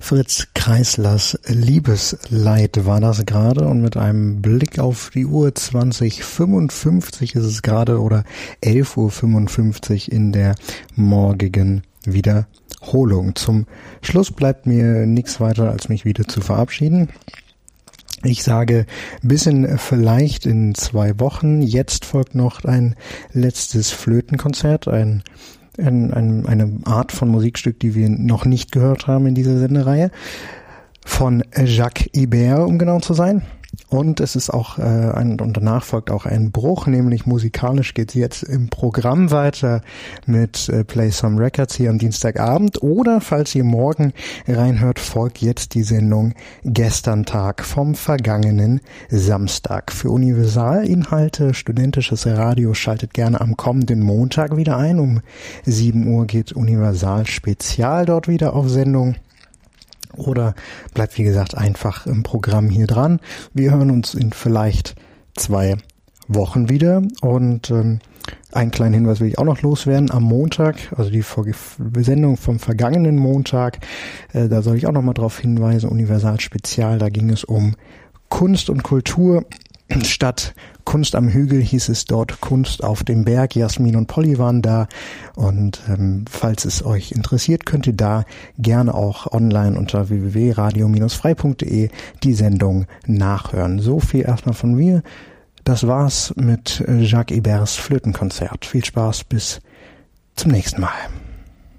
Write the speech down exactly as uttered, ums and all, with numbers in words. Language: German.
Fritz Kreislers Liebesleid war das gerade, und mit einem Blick auf die Uhr zwanzig Uhr fünfundfünfzig ist es gerade, oder elf Uhr fünfundfünfzig in der morgigen Wiederholung. Zum Schluss bleibt mir nichts weiter, als mich wieder zu verabschieden. Ich sage bis in vielleicht in zwei Wochen. Jetzt folgt noch ein letztes Flötenkonzert, ein Ein, ein, eine Art von Musikstück, die wir noch nicht gehört haben in dieser Sendereihe, von Jacques Ibert, um genau zu sein. Und es ist auch äh, ein, und danach folgt auch ein Bruch, nämlich musikalisch geht es jetzt im Programm weiter mit äh, Play Some Records hier am Dienstagabend. Oder falls ihr morgen reinhört, folgt jetzt die Sendung Gestern Tag vom vergangenen Samstag. Für Universalinhalte, studentisches Radio, schaltet gerne am kommenden Montag wieder ein. Um sieben Uhr geht Universal Spezial dort wieder auf Sendung. Oder bleibt, wie gesagt, einfach im Programm hier dran. Wir hören uns in vielleicht zwei Wochen wieder. Und ähm, einen kleinen Hinweis will ich auch noch loswerden. Am Montag, also die Sendung vom vergangenen Montag, äh, da soll ich auch noch mal drauf hinweisen, Universal Spezial, da ging es um Kunst und Kultur. Statt Kunst am Hügel hieß es dort Kunst auf dem Berg. Jasmin und Polly waren da, und ähm, falls es euch interessiert, könnt ihr da gerne auch online unter w w w punkt radio Bindestrich frei punkt d e die Sendung nachhören. So viel erstmal von mir. Das war's mit Jacques Iberts Flötenkonzert. Viel Spaß, bis zum nächsten Mal.